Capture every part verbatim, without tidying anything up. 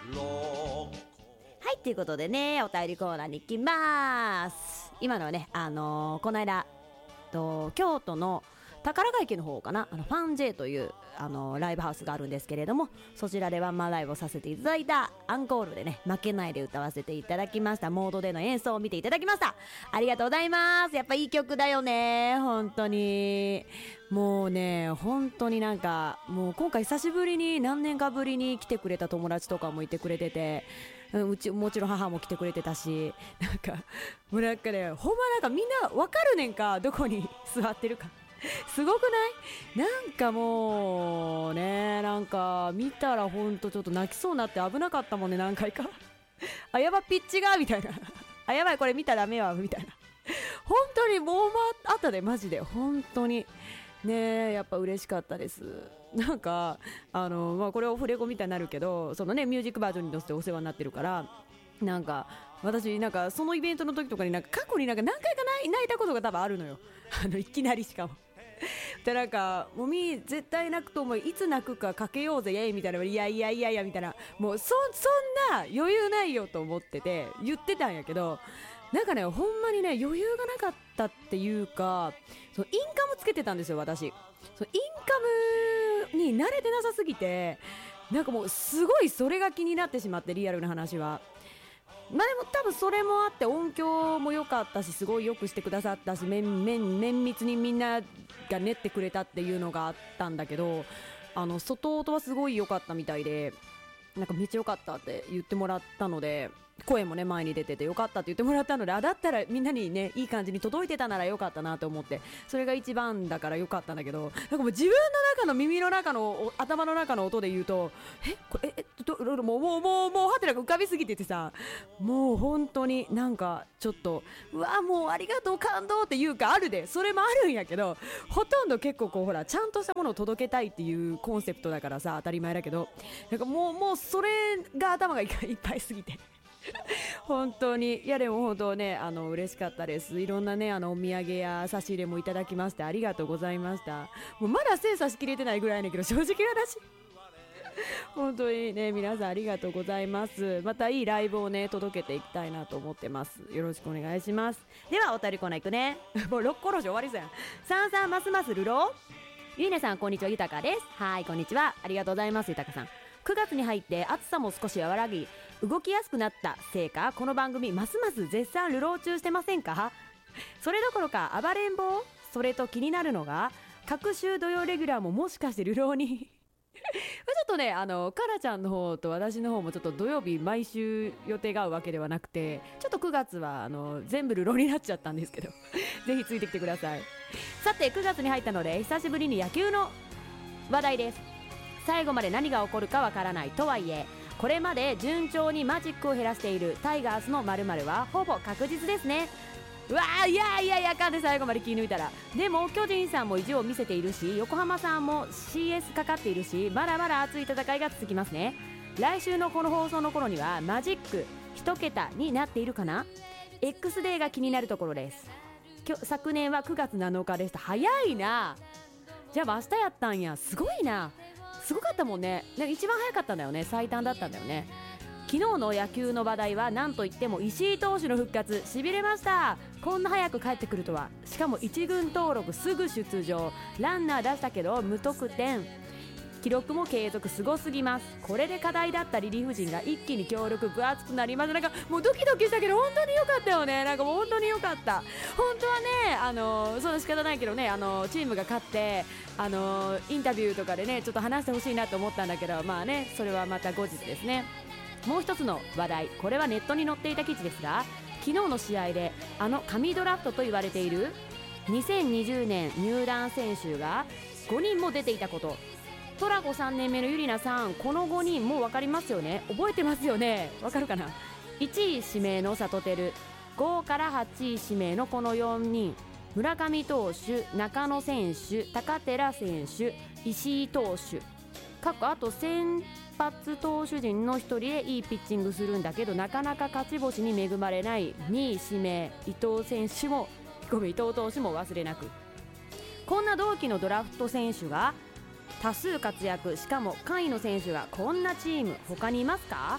はいということでね、お便りコーナーに行きます。今のはね、あのー、この間と京都の宝ヶ池の方かな、あのファン J というあのライブハウスがあるんですけれども、そちらでワンマンライブをさせていただいたアンコールでね、負けないで歌わせていただきました。モードでの演奏を見ていただきました。ありがとうございます。やっぱいい曲だよね、本当に。もうね、本当になんかもう今回久しぶりに、何年かぶりに来てくれた友達とかもいてくれてて、うちもちろん母も来てくれてたし、なんかもうなんかね、ほんまなんかみんなわかるねんか、どこに座ってるか。すごくない？なんかもうね、なんか見たらほんとちょっと泣きそうになって危なかったもんね、何回か。あ、やばピッチがみたいな。あ、やばいこれ見たらダメはみたいな。本当にもうあったで、マジで本当にね、やっぱ嬉しかったです。なんかあの、まあ、これオフレコみたいになるけど、そのねミュージックバージョンに乗せてお世話になってるから、なんか私なんかそのイベントの時とかになんか過去になんか何回か泣いたことが多分あるのよ。あのいきなりしかも。でなんかもみ絶対泣くと思う、いつ泣くかかけようぜイエイみたいな、いやいやいやいやみたいな、もうそそんな余裕ないよと思ってて言ってたんやけど、なんかねほんまにね余裕がなかったっていうか、そのインカムつけてたんですよ私。そのインカムに慣れてなさすぎて、なんかもうすごいそれが気になってしまって、リアルな話は。まあでも多分それもあって音響も良かったし、すごいよくしてくださったし、綿綿綿密にみんなが練ってくれたっていうのがあったんだけど、あの外音はすごい良かったみたいで、なんかめっちゃ良かったって言ってもらったので、声もね前に出てて良かったって言ってもらったので、あだったらみんなにねいい感じに届いてたなら良かったなと思って、それが一番だから良かったんだけど、なんかもう自分の中の耳の中の頭の中の音で言うと、えこれえどどもうもうもうもうはてなが浮かびすぎててさ、もう本当になんかちょっとうわもうありがとう感動っていうかあるで、それもあるんやけど、ほとんど結構こうほらちゃんとしたものを届けたいっていうコンセプトだからさ、当たり前だけど、なんかもうもうそれが頭がいっぱいすぎて本当に、いやでも本当ね、あの嬉しかったです。いろんなねあのお土産や差し入れもいただきましてありがとうございました。もうまだ精査しきれてないぐらいだけど、正直話本当にね皆さんありがとうございます。またいいライブをね届けていきたいなと思ってます。よろしくお願いします。ではお便りコーナー行くねもうろっころじ終わりそうやん。さんさんますますルロー、ゆいねさんこんにちは、ゆたかです。はいこんにちは、ありがとうございます。ゆたかさん、くがつに入って暑さも少し和らぎ動きやすくなったせいか、この番組ますます絶賛流浪中してませんか？それどころか暴れん坊。それと気になるのが各週土曜レギュラーももしかして流浪にちょっとねあのカラちゃんの方と私の方もちょっと土曜日毎週予定が合うわけではなくて、ちょっとくがつはあの全部流浪になっちゃったんですけどぜひついてきてください。さてくがつに入ったので久しぶりに野球の話題です。最後まで何が起こるかわからないとはいえ、これまで順調にマジックを減らしているタイガースの〇〇はほぼ確実ですね。うわーいやいやいやあかんで、最後まで気抜いたら。でも巨人さんも意地を見せているし、横浜さんも シーエス かかっているし、まだまだ熱い戦いが続きますね。来週のこの放送の頃にはマジック一桁になっているかな。 X デーが気になるところです。今日昨年はくがつなのかでした。早いな。じゃあ明日やったんや、すごいな。すごかったもんね。なんか一番早かったんだよね、最短だったんだよね。昨日の野球の話題は何といっても石井投手の復活、しびれました。こんな早く帰ってくるとは。しかも一軍登録すぐ出場、ランナー出したけど無得点、記録も継続、すごすぎます。これで課題だったリリーフ陣が一気に強力分厚くなります。なんかもうドキドキしたけど本当に良かったよね。なんかもう本当に良かった。本当はねあのその仕方ないけどね、あのチームが勝ってあのインタビューとかでねちょっと話してほしいなと思ったんだけど、まあねそれはまた後日ですね。もう一つの話題、これはネットに載っていた記事ですが、昨日の試合であの神ドラフトと言われているにせんにじゅうねん入団選手がごにんも出ていたこと。トラコさんねんめのゆりなさん、このごにんもう分かりますよね。覚えてますよね。分かるかな。いちい指名の里輝、ごからはちい指名のこのよにん、村上投手、中野選手、高寺選手、石井投手、過去あと先発投手陣のひとりでいいピッチングするんだけどなかなか勝ち星に恵まれないにい指名伊藤選手もごめん伊藤投手も忘れなく。こんな同期のドラフト選手が多数活躍、しかも下位の選手がこんなチーム他にいますか？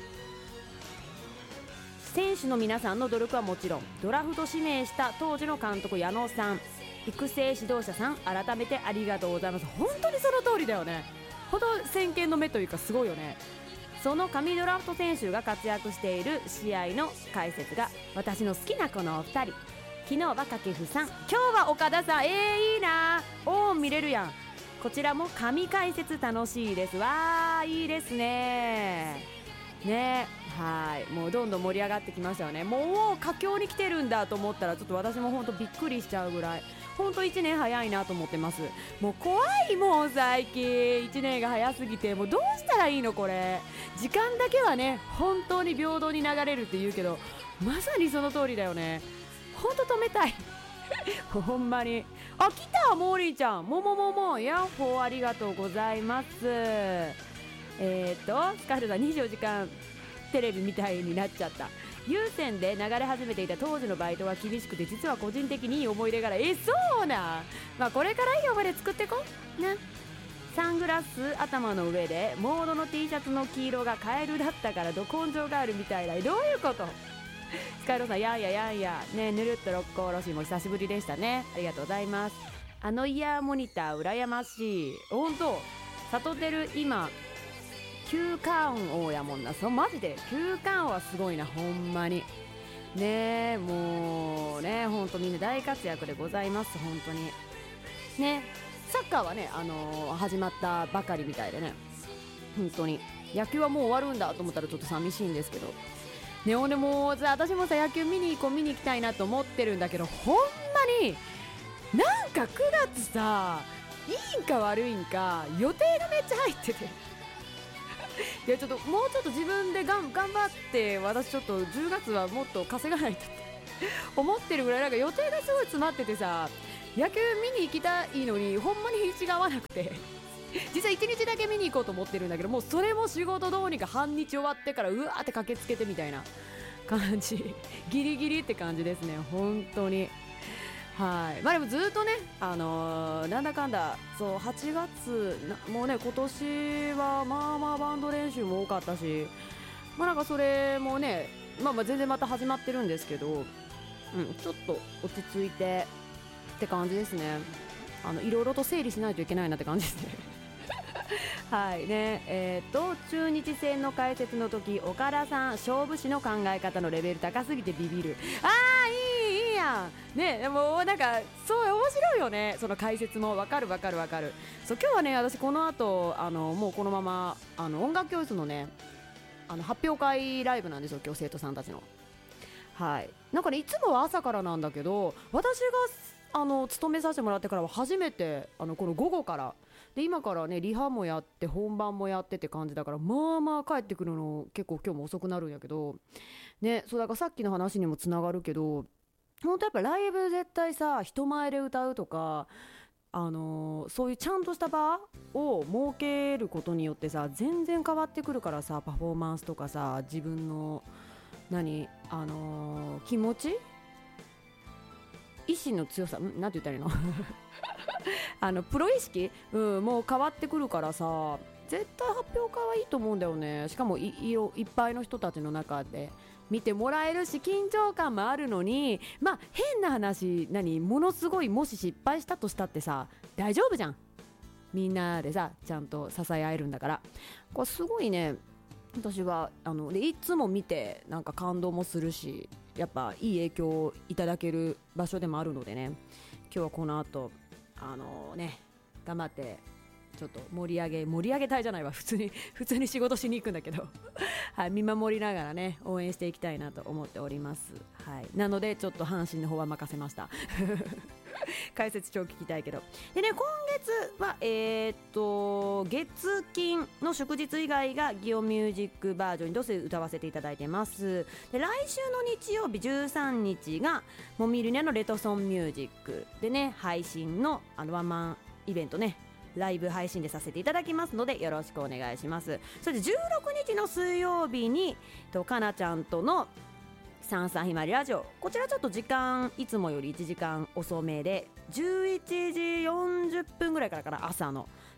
選手の皆さんの努力はもちろん、ドラフト指名した当時の監督矢野さん、育成指導者さん、改めてありがとうございます。本当にその通りだよね。本当先見の目というかすごいよね。その神ドラフト選手が活躍している試合の解説が私の好きなこのお二人。昨日は掛布さん、今日は岡田さん。えー、いいな、おー見れるやん。こちらも神解説楽しいです。わーいいですねね。はい、もうどんどん盛り上がってきましたよね。もう佳境に来てるんだと思ったらちょっと私も本当びっくりしちゃうぐらい、本当いちねん早いなと思ってます。もう怖いもん最近、いちねんが早すぎて、もうどうしたらいいのこれ。時間だけはね本当に平等に流れるって言うけど、まさにその通りだよね。本当止めたいほんまに。あ、来たモーリーちゃん、ももももヤッホー、ありがとうございます。えー、っとスカイルさんにじゅうよじかんテレビみたいになっちゃった。有線で流れ始めていた当時のバイトは厳しくて、実は個人的にいい思い出がある。え、そうな。まあこれからいい思い出作ってこな。サングラス頭の上でモードの T シャツの黄色がカエルだったからど根性があるみたいだ。どういうこと？スカイロさん、やんややんやね、ぬるっと六甲おろしも久しぶりでしたね。ありがとうございます。あのイヤーモニター羨ましい。ほんとサトテル今休館王やもんな。そうマジで休館王はすごいな、ほんまにね。もうね、ほんとみんな大活躍でございます。本当にね。サッカーはね、あのー、始まったばかりみたいでね、本当に野球はもう終わるんだと思ったらちょっと寂しいんですけどね。俺もさ、私もさ野球見に行こう見に行きたいなと思ってるんだけど、ほんまになんかくがつさ、いいんか悪いんか予定がめっちゃ入ってていやちょっともうちょっと自分でがん頑張って、私ちょっとじゅうがつはもっと稼がないとって思ってるぐらい、なんか予定がすごい詰まっててさ、野球見に行きたいのにほんまに日にちが合わなくて実はいちにちだけ見に行こうと思ってるんだけど、もうそれも仕事どうにか半日終わってからうわーって駆けつけてみたいな感じギリギリって感じですね、本当に。はい、まあでもずっとね、あのー、なんだかんだそうはちがつな、もうね今年はまあまあバンド練習も多かったし、まあなんかそれもね、まあまあ全然また始まってるんですけど、うん、ちょっと落ち着いてって感じですね。あのいろいろと整理しないといけないなって感じですねはいね。えー、と中日戦の解説の時、岡田さん勝負師の考え方のレベル高すぎてビビる。あーいいいいやんね。でもなんかそう面白いよね、その解説も。わかるわかるわかる。そう今日はね、私この後あのもうこのままあの音楽教室のね、あの発表会ライブなんですよ今日、生徒さんたちの。はい、なんかねいつもは朝からなんだけど、私があの勤めさせてもらってからは初めてあのこの午後からで、今からねリハもやって本番もやってって感じだから、まあまあ帰ってくるの結構今日も遅くなるんやけどね。そうだからさっきの話にもつながるけど、本当やっぱライブ絶対さ人前で歌うとか、あのー、そういうちゃんとした場を設けることによってさ全然変わってくるからさ、パフォーマンスとかさ、自分の何あのー、気持ち意志の強さ、んなんて言ったらいいのあのプロ意識、うん、もう変わってくるからさ、絶対発表会はいいと思うんだよね。しかも い, い, いっぱいの人たちの中で見てもらえるし、緊張感もあるのに、まあ変な話、何ものすごいもし失敗したとしたってさ大丈夫じゃん、みんなでさちゃんと支え合えるんだから。これすごいね、私はあのでいつも見てなんか感動もするし、やっぱいい影響をいただける場所でもあるのでね、今日はこの後あのね頑張ってちょっと盛り上げ盛り上げたいじゃないわ、普通に普通に仕事しに行くんだけどはい、見守りながらね応援していきたいなと思っております。はい、なのでちょっと阪神の方は任せました解説超聞きたいけど。でね、今月はえー、っと月金の祝日以外がギオミュージックバージョンにどうせ歌わせていただいてます。で来週の日曜日じゅうさんにちがモミルニャのレトソンミュージックでね、配信のあのワンマンイベントね、ライブ配信でさせていただきますのでよろしくお願いします。そしてじゅうろくにちの水曜日にとかなちゃんとのさんさんひまりラジオ、こちらちょっと時間いつもよりいちじかん遅めでじゅういちじよんじゅっぷんぐらいからかな、朝の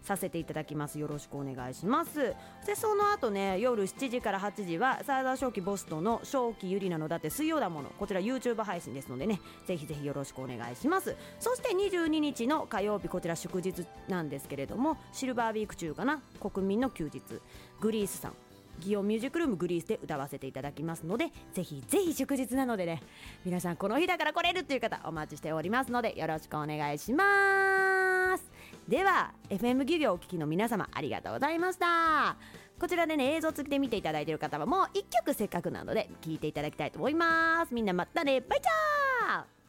させていただきます。よろしくお願いします。でその後ね、夜しちじからはちじはサーダー正気ボスとの正気ゆりなのだって水曜だもの、こちら YouTube 配信ですのでね、ぜひぜひよろしくお願いします。そしてにじゅうににちの火曜日、こちら祝日なんですけれども、シルバーウィーク中かな、国民の休日、グリースさん祇園ミュージックルームグリースで歌わせていただきますので、ぜひぜひ祝日なのでね、皆さんこの日だから来れるっていう方お待ちしておりますので、よろしくお願いします。では エフエム 漁業をお聞きの皆様、ありがとうございました。こちらでね、映像付きで見ていただいている方はもういっきょくせっかくなので聴いていただきたいと思います。みんなまたね、バイチャー。